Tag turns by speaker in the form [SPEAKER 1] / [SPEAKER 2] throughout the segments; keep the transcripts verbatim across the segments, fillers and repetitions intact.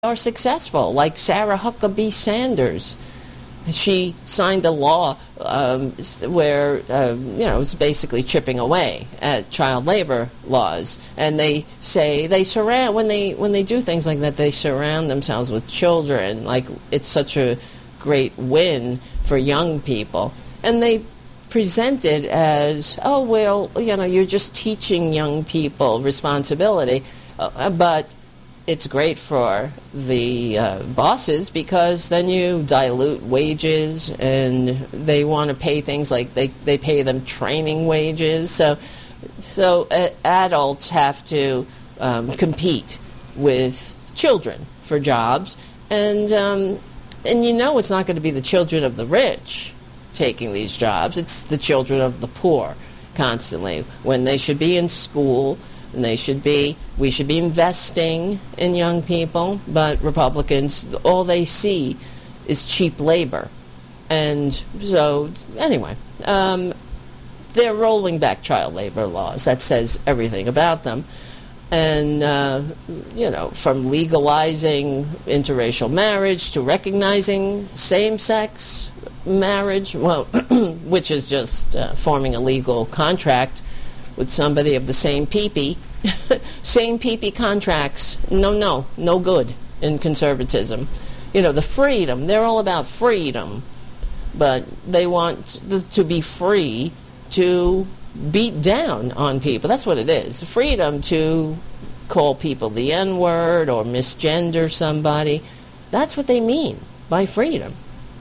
[SPEAKER 1] are successful, like Sarah Huckabee Sanders. She signed a law um, where, uh, you know, it's basically chipping away at child labor laws. And they say they surround, when they when they do things like that, they surround themselves with children. Like, it's such a great win for young people. And they present it as, oh, well, you know, you're just teaching young people responsibility. Uh, but it's great for the uh, bosses, because then you dilute wages, and they want to pay things like they, they pay them training wages. So so uh, adults have to um, compete with children for jobs. And, um, and you know it's not going to be the children of the rich taking these jobs. It's the children of the poor constantly, when they should be in school. And they should be, we should be investing in young people, but Republicans, all they see is cheap labor. And so, anyway, um, they're rolling back child labor laws. That says everything about them. And, uh, you know, from legalizing interracial marriage to recognizing same-sex marriage, well, which is just uh, forming a legal contract with somebody of the same peepee. Same peepee contracts, no, no, no good in conservatism. You know, the freedom, they're all about freedom, but they want th- to be free to beat down on people. That's what it is. Freedom to call people the N-word or misgender somebody. That's what they mean by freedom.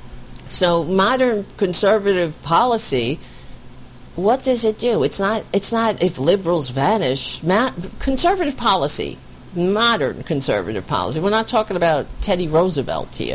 [SPEAKER 1] So modern conservative policy, what does it do? It's not, it's not if liberals vanish. Ma- conservative policy, modern conservative policy. We're not talking about Teddy Roosevelt here.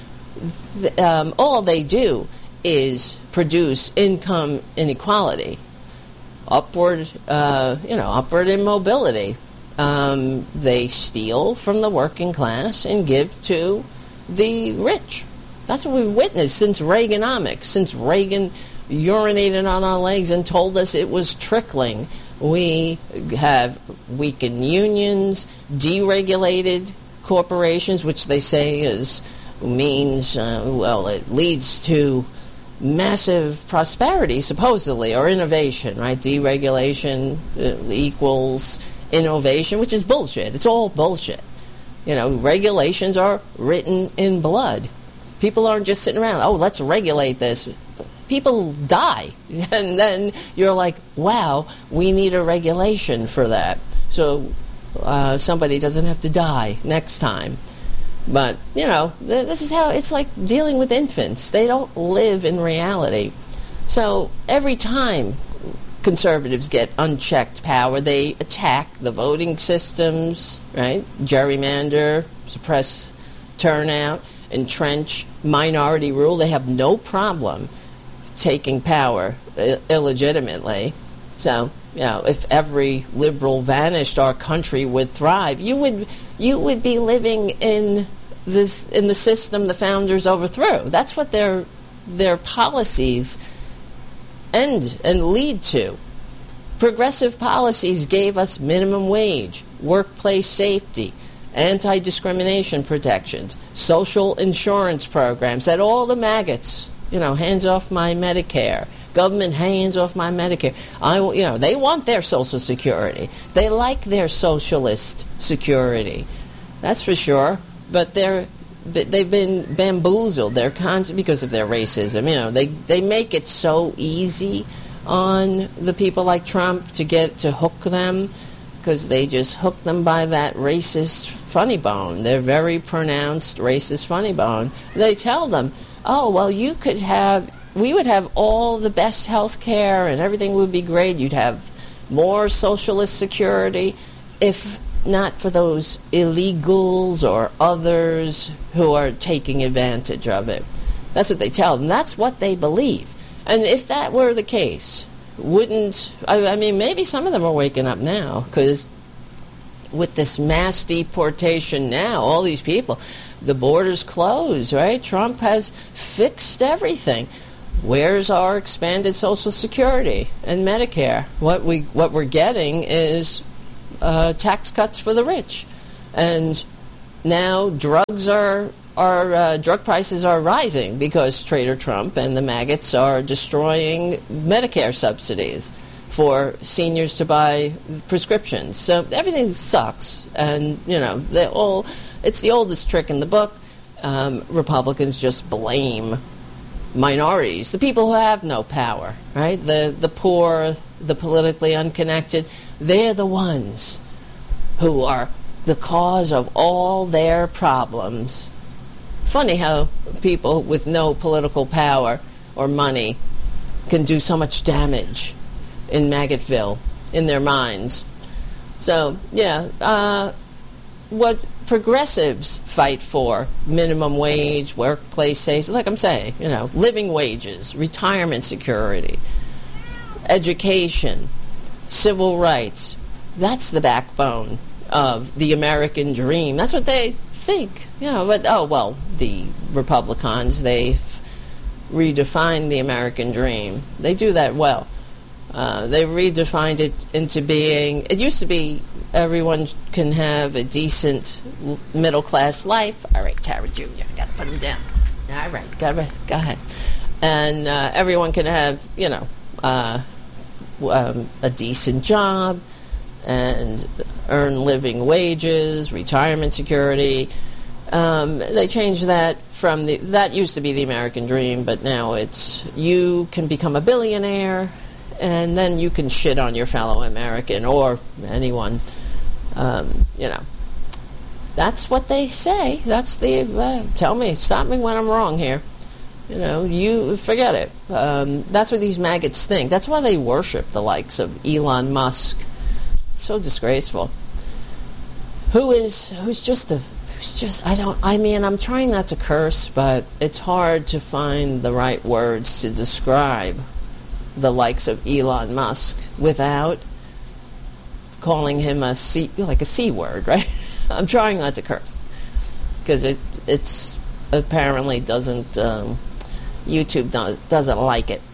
[SPEAKER 1] The, um, all they do is produce income inequality, upward, uh, you know, upward immobility. Um, they steal from the working class and give to the rich. That's what we've witnessed since Reaganomics, since Reagan urinated on our legs and told us it was trickling. We have weakened unions, deregulated corporations, which they say is means, uh, well, it leads to massive prosperity, supposedly, or innovation, right? Deregulation uh, equals innovation, which is bullshit. It's all bullshit. You know, regulations are written in blood. People aren't just sitting around, oh, let's regulate this. People die, and then you're like, wow, we need a regulation for that, so uh, somebody doesn't have to die next time. But, you know, th- this is how it's like dealing with infants. They don't live in reality. So every time conservatives get unchecked power, they attack the voting systems, right? Gerrymander, suppress turnout, entrench minority rule. They have no problem taking power uh, illegitimately. So, you know, if every liberal vanished, our country would thrive. You would you would be living in this in the system the founders overthrew. That's what their their policies end and lead to. Progressive policies gave us minimum wage, workplace safety, anti-discrimination protections, social insurance programs that all the maggots, you know, hands off my Medicare. Government hands off my Medicare. I, you know, they want their Social Security. They like their socialist security. That's for sure. But they're, they've been bamboozled. They're constant because of their racism. You know, they they make it so easy on the people like Trump to get to hook them, because they just hook them by that racist funny bone. They're very pronounced racist funny bone. They tell them, oh, well, you could have, we would have all the best health care and everything would be great. You'd have more socialist security if not for those illegals or others who are taking advantage of it. That's what they tell them. That's what they believe. And if that were the case, wouldn't, I, I mean, maybe some of them are waking up now, because with this mass deportation now, all these people, the borders closed, right? Trump has fixed everything. Where's our expanded Social Security and Medicare? What we what we're getting is uh, tax cuts for the rich, and now drugs are are uh, drug prices are rising because Trader Trump and the maggots are destroying Medicare subsidies for seniors to buy prescriptions. So everything sucks, and you know they all. It's the oldest trick in the book. Um, Republicans just blame minorities, the people who have no power, right? The the poor, the politically unconnected. They're the ones who are the cause of all their problems. Funny how people with no political power or money can do so much damage in Maggotville, in their minds. So, yeah, uh, what progressives fight for, minimum wage, workplace safety, like I'm saying, you know, living wages, retirement security, education, civil rights, that's the backbone of the American dream. That's what they think, you know, but, oh, well, the Republicans, they've redefined the American dream. They do that well. Uh, they redefined it into being, it used to be everyone can have a decent middle-class life. All right, Tara Junior, I got to put him down. All right, go, go ahead. And uh, everyone can have, you know, uh, um, a decent job and earn living wages, retirement security. Um, they changed that from the, that used to be the American dream, but now it's you can become a billionaire and then you can shit on your fellow American or anyone. Um, you know, that's what they say. That's the, uh, tell me, stop me when I'm wrong here. You know, you forget it. Um, that's what these maggots think. That's why they worship the likes of Elon Musk. So disgraceful. Who is, who's just a, who's just, I don't, I mean, I'm trying not to curse, but it's hard to find the right words to describe the likes of Elon Musk without calling him a C, like a C word, right? I'm trying not to curse because it it's apparently doesn't um, YouTube do, doesn't like it.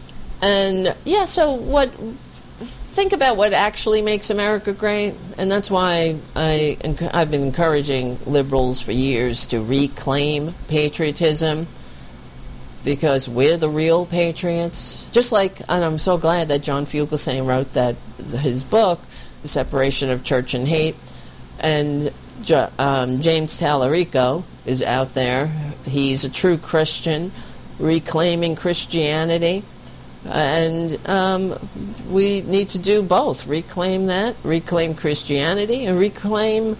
[SPEAKER 1] And yeah, so what? Think about what actually makes America great, and that's why I I've been encouraging liberals for years to reclaim patriotism. Because we're the real patriots. Just like, and I'm so glad that John Fugelsang wrote that his book, The Separation of Church and Hate, and um, James Tallarico is out there. He's a true Christian, reclaiming Christianity, and um, we need to do both. Reclaim that, reclaim Christianity, and reclaim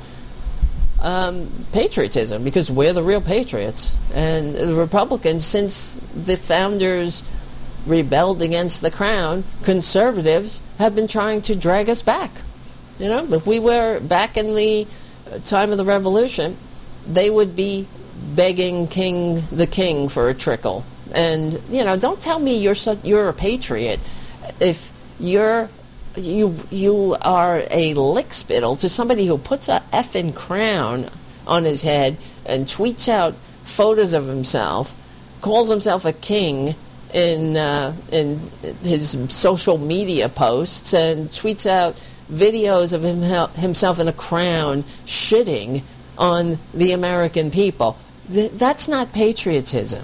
[SPEAKER 1] Um, patriotism, because we're the real patriots. And the Republicans, since the founders rebelled against the crown, conservatives have been trying to drag us back. You know, if we were back in the time of the Revolution, they would be begging King the King for a trickle. And, you know, don't tell me you're so, you're a patriot if you're You you are a lickspittle to somebody who puts a effing crown on his head and tweets out photos of himself, calls himself a king in uh, in his social media posts, and tweets out videos of him himself in a crown shitting on the American people. Th- that's not patriotism.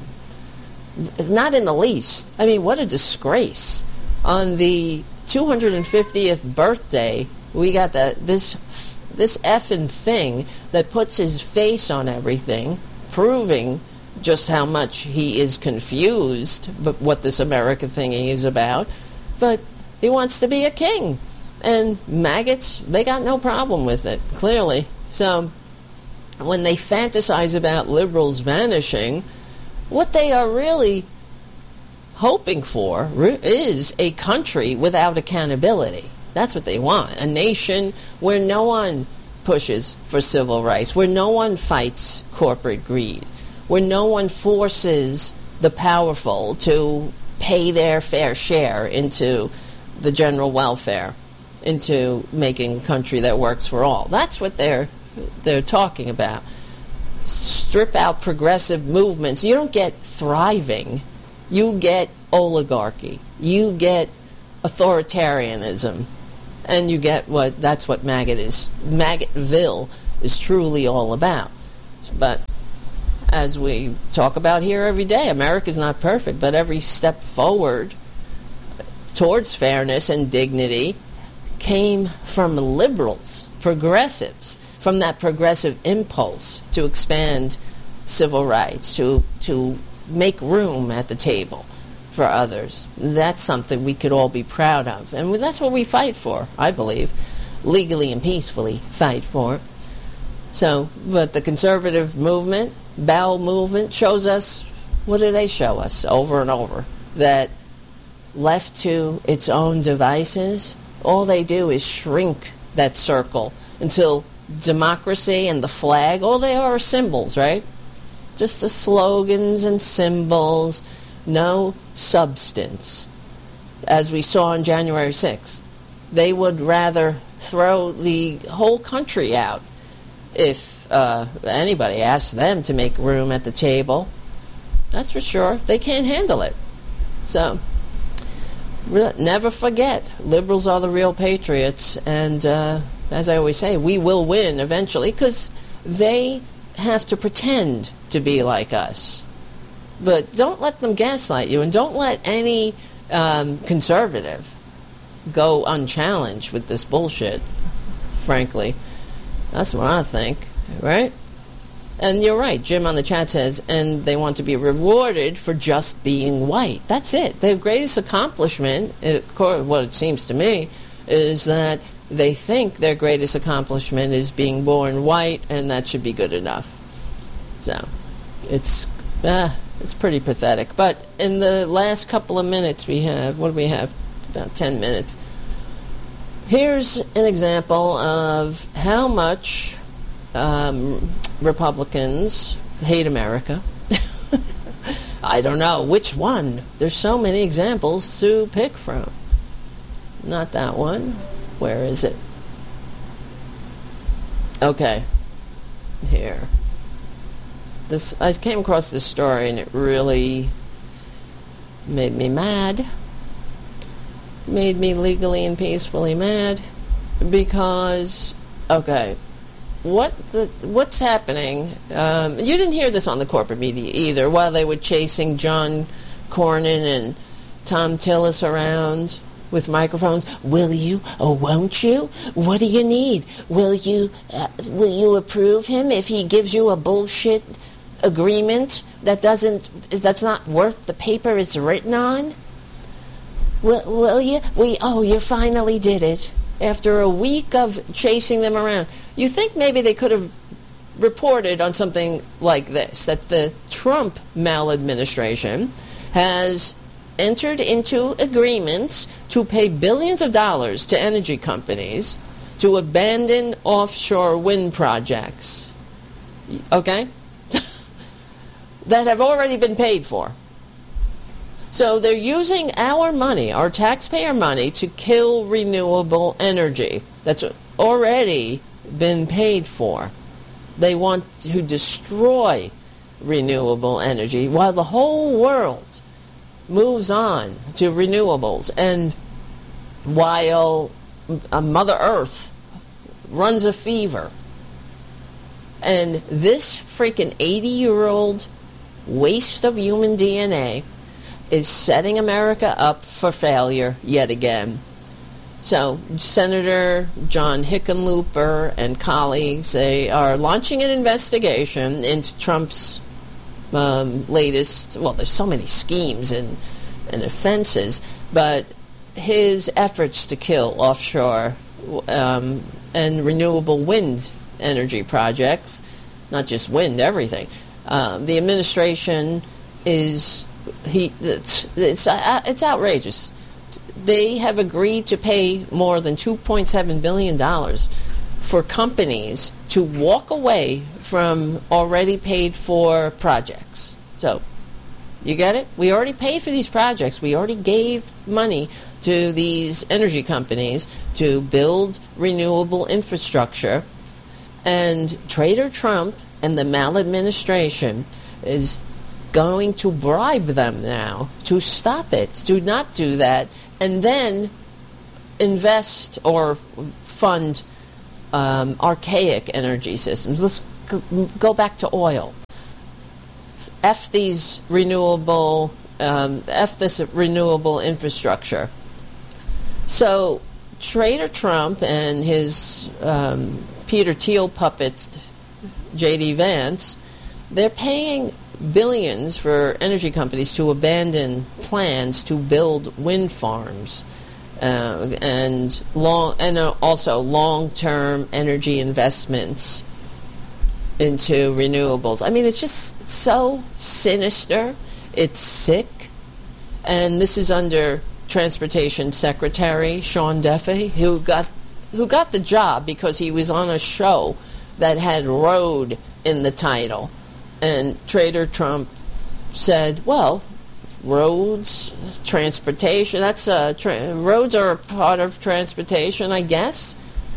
[SPEAKER 1] Not in the least. I mean, what a disgrace. On the two hundred fiftieth birthday, we got the, this this effing thing that puts his face on everything, proving just how much he is confused but what this America thing is about. But he wants to be a king. And maggots, they got no problem with it, clearly. So when they fantasize about liberals vanishing, what they are really hoping for is a country without accountability. That's what they want. A nation where no one pushes for civil rights, where no one fights corporate greed, where no one forces the powerful to pay their fair share into the general welfare, into making a country that works for all. That's what they're they're talking about. Strip out progressive movements. You don't get thriving. You get oligarchy. You get authoritarianism. And you get what, that's what maggot is, Maggotville is truly all about. But as we talk about here every day, America's not perfect, but every step forward towards fairness and dignity came from liberals, progressives, from that progressive impulse to expand civil rights, to to make room at the table for others. That's something we could all be proud of. And that's what we fight for, I believe, legally and peacefully fight for. So, but the conservative movement, bowel movement, shows us, what do they show us over and over? That left to its own devices, all they do is shrink that circle until democracy and the flag, all they are are symbols, right? Just the slogans and symbols, no substance. As we saw on January sixth, they would rather throw the whole country out if uh, anybody asked them to make room at the table. That's for sure. They can't handle it. So, never forget, liberals are the real patriots, and uh, as I always say, we will win eventually, because they have to pretend to be like us. But don't let them gaslight you, and don't let any um, conservative go unchallenged with this bullshit, frankly. That's what I think, right? And you're right, Jim on the chat says, and they want to be rewarded for just being white. That's it. Their greatest accomplishment, what it seems to me, is that they think their greatest accomplishment is being born white, and that should be good enough. So, it's uh, it's pretty pathetic. But in the last couple of minutes we have, what do we have? About ten minutes. Here's an example of how much um, Republicans hate America. I don't know which one. There's so many examples to pick from. Not that one. Where is it? Okay. Here. This I came across this story and it really made me mad. Made me legally and peacefully mad because, okay, what the what's happening? Um, you didn't hear this on the corporate media either. While they were chasing John Cornyn and Tom Tillis around with microphones, will you or won't you? What do you need? Will you uh, will you approve him if he gives you a bullshit agreement that doesn't that's not worth the paper it's written on? Will, will you? We oh, you finally did it after a week of chasing them around. You think maybe they could have reported on something like this, that the Trump maladministration has entered into agreements to pay billions of dollars to energy companies to abandon offshore wind projects, okay, that have already been paid for. So they're using our money, our taxpayer money, to kill renewable energy that's already been paid for. They want to destroy renewable energy while the whole world moves on to renewables, and while uh, Mother Earth runs a fever. And this freaking eighty-year-old waste of human D N A is setting America up for failure yet again. So Senator John Hickenlooper and colleagues, they are launching an investigation into Trump's um, latest, well, there's so many schemes and, and offenses, but his efforts to kill offshore um, and renewable wind energy projects, not just wind, everything. Um, the administration is He, it's, it's, uh, it's outrageous. They have agreed to pay more than two point seven billion dollars for companies to walk away from already paid for projects. So, you get it? We already paid for these projects. We already gave money to these energy companies to build renewable infrastructure. And Trader Trump and the maladministration is going to bribe them now to stop it, to not do that, and then invest or fund um, archaic energy systems. Let's g- go back to oil. F these renewable, um, F this renewable infrastructure. So Trader Trump and his um, Peter Thiel puppet, J D Vance, they're paying billions for energy companies to abandon plans to build wind farms uh, and long and uh, also long-term energy investments into renewables. I mean, it's just so sinister. It's sick. And this is under Transportation Secretary Sean Duffy, who got who got the job because he was on a show that had road in the title. And Trader Trump said, well, roads, transportation, that's uh, tra- roads are a part of transportation, I guess.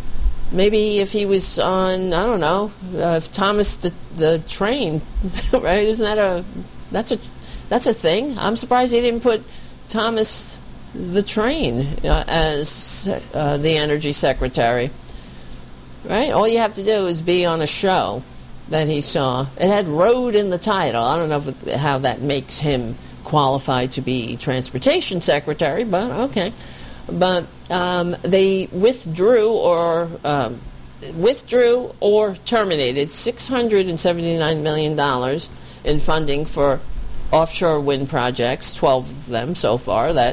[SPEAKER 1] Maybe if he was on, I don't know, uh, if Thomas the, the train, right? Isn't that a, that's a, that's a thing? I'm surprised he didn't put Thomas the train uh, as uh, the energy secretary, right? All you have to do is be on a show that he saw. It had road in the title. I don't know if, how that makes him qualified to be transportation secretary, but okay. But um, they withdrew or um, withdrew or terminated six hundred seventy-nine million dollars in funding for offshore wind projects, twelve of them so far, that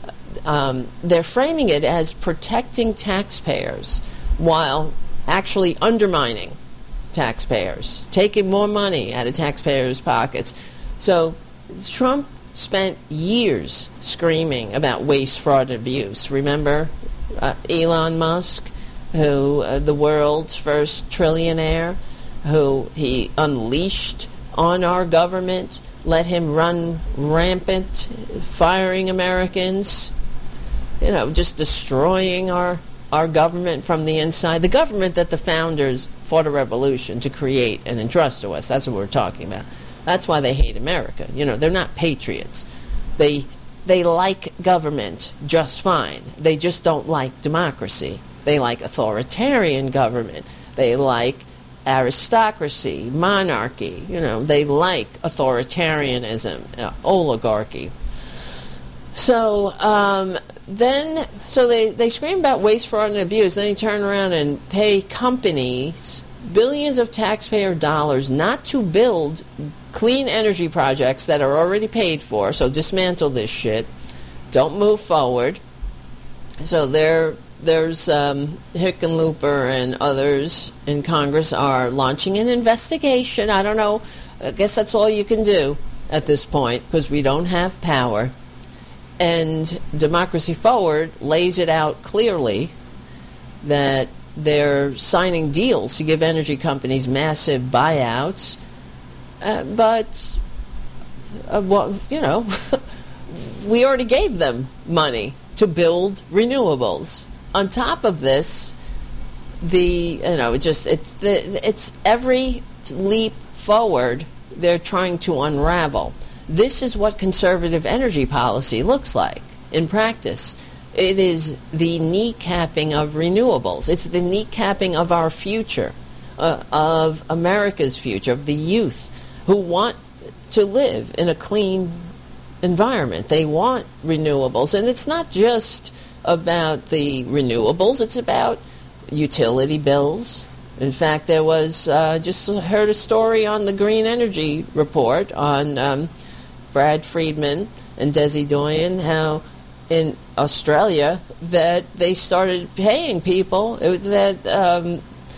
[SPEAKER 1] um, they're framing it as protecting taxpayers while actually undermining taxpayers, taking more money out of taxpayers' pockets. So Trump spent years screaming about waste, fraud, and abuse. Remember uh, Elon Musk, who uh, the world's first trillionaire, who he unleashed on our government, let him run rampant, firing Americans, you know, just destroying our our government from the inside. The government that the founders fought a revolution to create and entrust to us. That's what we're talking about. That's why they hate America. You know, they're not patriots. They they like government just fine. They just don't like democracy. They like authoritarian government. They like aristocracy, monarchy. You know, they like authoritarianism, uh, oligarchy. So um, then, so they, they scream about waste, fraud, and abuse. Then they turn around and pay companies billions of taxpayer dollars not to build clean energy projects that are already paid for. So dismantle this shit. Don't move forward. So there, there's um, Hickenlooper and others in Congress are launching an investigation. I don't know. I guess that's all you can do at this point because we don't have power. And Democracy Forward lays it out clearly that they're signing deals to give energy companies massive buyouts. Uh, but, uh, well, you know, we already gave them money to build renewables. On top of this, the, you know, it just, it's, the, it's every leap forward they're trying to unravel. This is what conservative energy policy looks like in practice. It is the kneecapping of renewables. It's the kneecapping of our future, uh, of America's future, of the youth who want to live in a clean environment. They want renewables. And it's not just about the renewables. It's about utility bills. In fact, there was, uh, just heard a story on the Green Energy Report on um, Brad Friedman and Desi Doyen, how in Australia that they started paying people, that um,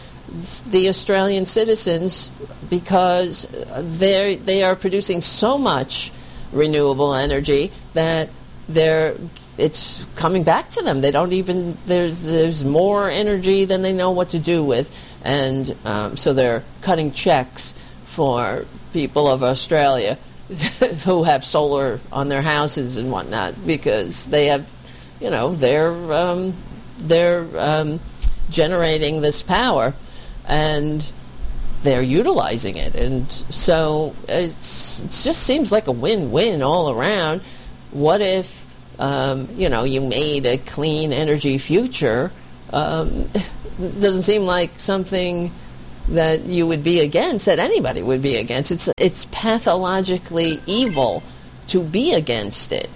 [SPEAKER 1] the Australian citizens, because they they are producing so much renewable energy that they're it's coming back to them. They don't even there's there's more energy than they know what to do with, and um, so they're cutting checks for people of Australia who have solar on their houses and whatnot, because they have, you know, they're um, they're um, generating this power, and they're utilizing it, and so it's, it just seems like a win-win all around. What if um, you know you made a clean energy future? Um, it doesn't seem like something that you would be against, that anybody would be against. It's it's pathologically evil to be against it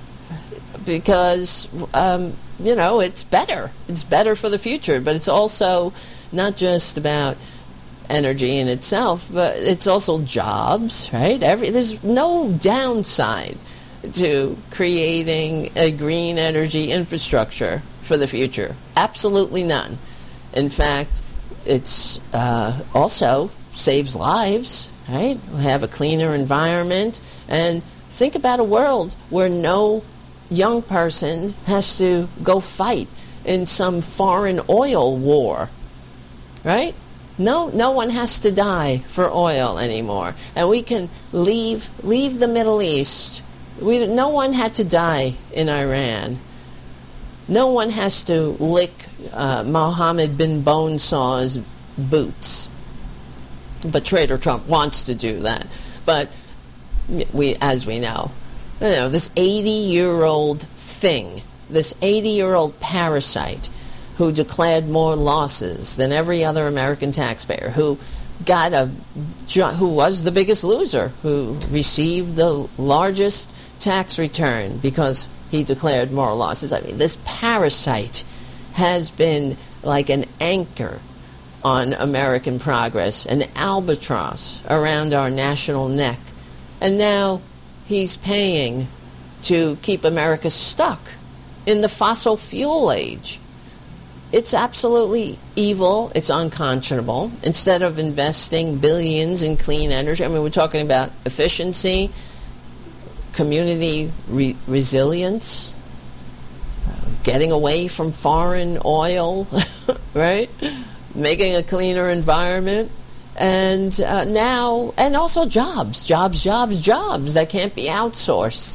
[SPEAKER 1] because, um, you know, it's better. It's better for the future, but it's also not just about energy in itself, but it's also jobs, right? Every there's no downside to creating a green energy infrastructure for the future. Absolutely none. In fact, it's uh, also saves lives, right? We have a cleaner environment. And think about a world where no young person has to go fight in some foreign oil war, right? No, no one has to die for oil anymore. And we can leave leave the Middle East. We, no one had to die in Iran. No one has to lick uh, Mohammed bin Bonesaw's boots. But Trader Trump wants to do that. But we, as we know, you know, this eighty-year-old thing, this eighty-year-old parasite who declared more losses than every other American taxpayer, who got a, who was the biggest loser, who received the largest tax return because he declared more losses. I mean, this parasite has been like an anchor on American progress, an albatross around our national neck. And now he's paying to keep America stuck in the fossil fuel age. It's absolutely evil. It's unconscionable. Instead of investing billions in clean energy, I mean, we're talking about efficiency, community re- resilience, uh, getting away from foreign oil, right? Making a cleaner environment. And uh, now, and also jobs, jobs, jobs, jobs that can't be outsourced.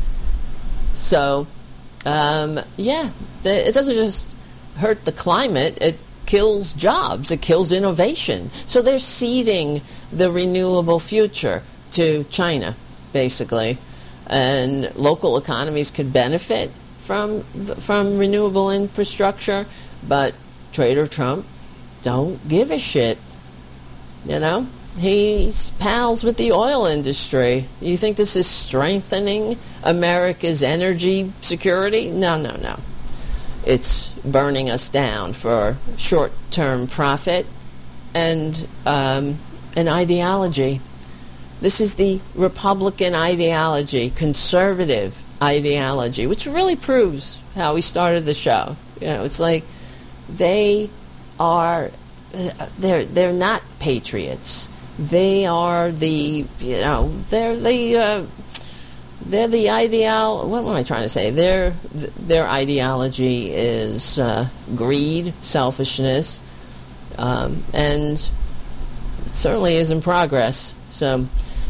[SPEAKER 1] So, um, yeah, it doesn't just hurt the climate, it kills jobs, it kills innovation. So they're ceding the renewable future to China, basically. And local economies could benefit from from renewable infrastructure, but Trader Trump don't give a shit. You know, he's pals with the oil industry. You think this is strengthening America's energy security? No, no, no. It's burning us down for short-term profit and um, an ideology. This is the Republican ideology, conservative ideology, which really proves how we started the show. You know, it's like they are, they're they're not patriots. They are the, you know, they're the, uh, they're the ideal. What am I trying to say? Their their ideology is uh, greed, selfishness, um, and certainly is in progress. So,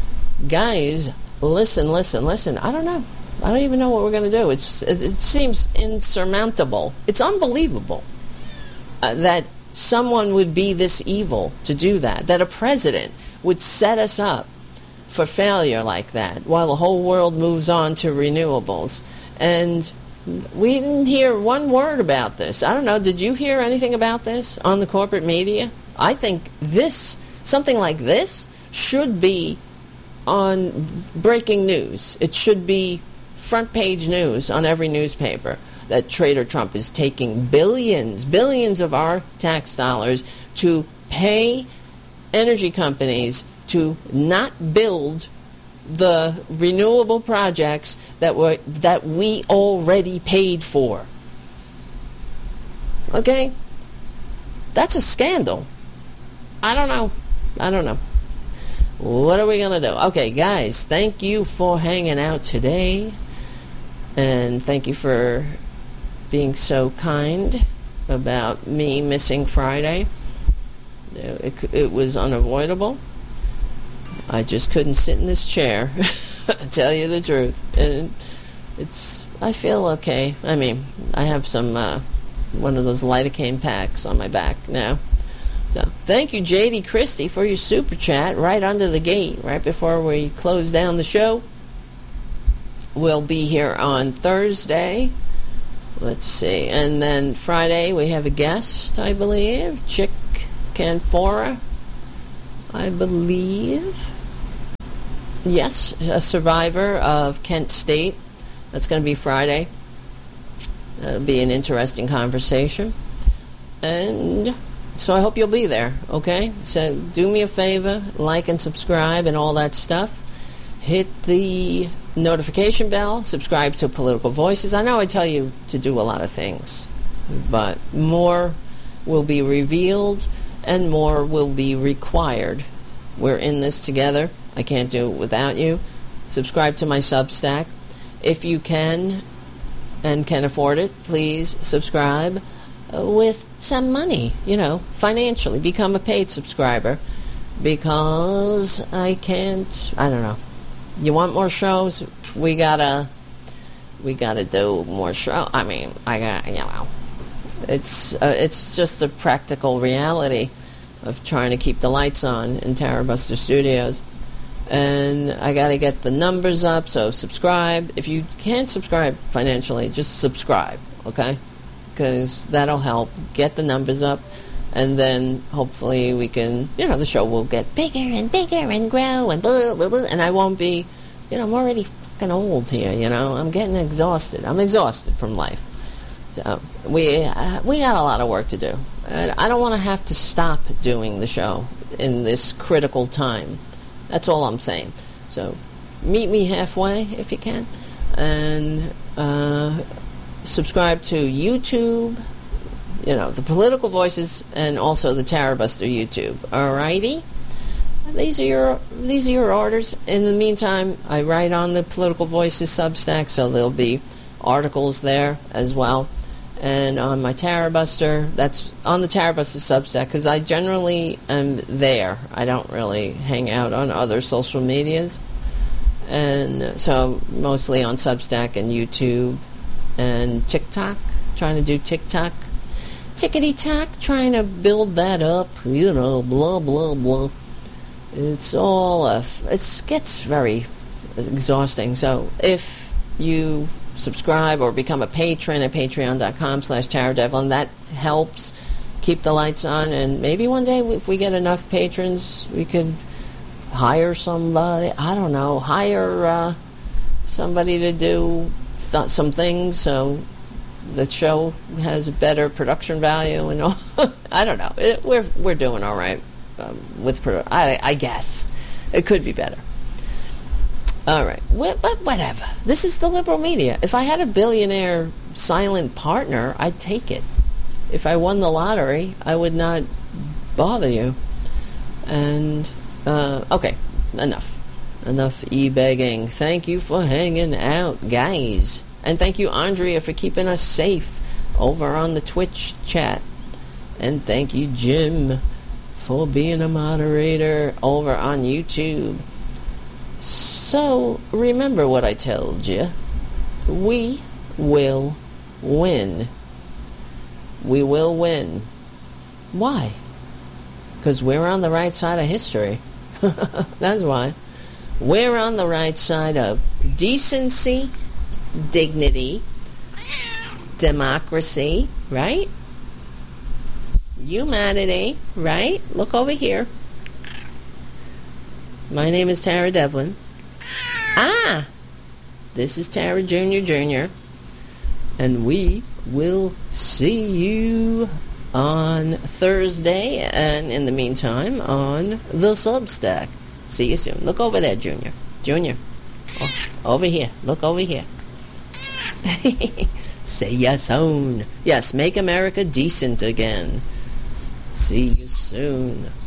[SPEAKER 1] guys, listen, listen, listen. I don't know. I don't even know what we're going to do. It's it, it seems insurmountable. It's unbelievable uh, that someone would be this evil to do that. That a president would set us up for failure like that while the whole world moves on to renewables. And we didn't hear one word about this. I don't know. Did you hear anything about this on the corporate media? I think this, something like this, should be on breaking news. It should be front page news on every newspaper that Trader Trump is taking billions, billions of our tax dollars to pay energy companies to not build the renewable projects that were that we already paid for. Okay? That's a scandal. I don't know. I don't know. What are we going to do? Okay, guys, thank you for hanging out today. And thank you for being so kind about me missing Friday. It, it was unavoidable. I just couldn't sit in this chair, to tell you the truth. And it's, I feel okay. I mean, I have some, uh, one of those lidocaine packs on my back now. So, thank you, J D Christie, for your super chat right under the gate, right before we close down the show. We'll be here on Thursday. Let's see. And then Friday, we have a guest, I believe, Chick Canfora. I believe, yes, a survivor of Kent State. That's going to be Friday. That'll be an interesting conversation. And so I hope you'll be there, okay? So do me a favor, like and subscribe and all that stuff. Hit the notification bell, subscribe to Political Voices. I know I tell you to do a lot of things, but more will be revealed and more will be required. We're in this together. I can't do it without you. Subscribe to my Substack. If you can and can afford it, please subscribe with some money, you know, financially. Become a paid subscriber, because I can't, I don't know. You want more shows? We gotta, we gotta do more show. I mean, I got, you know, it's uh, it's just a practical reality of trying to keep the lights on in Tara Buster Studios. And I got to get the numbers up, so subscribe. If you can't subscribe financially, just subscribe, okay? Because that'll help get the numbers up, and then hopefully we can, you know, the show will get bigger and bigger and grow and blah, blah, blah, and I won't be, you know, I'm already fucking old here, you know? I'm getting exhausted. I'm exhausted from life. So we, uh, we got a lot of work to do. And I don't want to have to stop doing the show in this critical time. That's all I'm saying. So meet me halfway if you can. And uh, subscribe to YouTube, you know, the Political Voices, and also the Tara Buster YouTube. Alrighty? These are your these are your orders. In the meantime, I write on the Political Voices Substack, so there'll be articles there as well. And on my Tara Buster, that's on the Tara Buster Substack, because I generally am there. I don't really hang out on other social medias. And so mostly on Substack and YouTube and TikTok, trying to do TikTok. Tickety-tack, trying to build that up, you know, blah, blah, blah. It's all, uh, it gets very exhausting. So if you subscribe or become a patron at patreon.com slash Tara Devlin, that helps keep the lights on. And maybe one day, if we get enough patrons, we could hire somebody, I don't know, hire uh, somebody to do th- some things so the show has a better production value and all. I don't know. It, we're we're doing all right um, with produ- I, I guess. It could be better. All right, well, but whatever. This is the liberal media. If I had a billionaire silent partner, I'd take it. If I won the lottery, I would not bother you. And, uh, okay, enough. Enough e-begging. Thank you for hanging out, guys. And thank you, Andrea, for keeping us safe over on the Twitch chat. And thank you, Jim, for being a moderator over on YouTube. So, remember what I told you. We will win. We will win. Why? Because we're on the right side of history. That's why. We're on the right side of decency, dignity, democracy, right? Humanity, right? Look over here. My name is Tara Devlin. Ah! This is Tara Junior Junior And we will see you on Thursday, and in the meantime, on the Substack. See you soon. Look over there, Junior. Junior. Oh, over here. Look over here. See you soon. Yes, make America decent again. See you soon.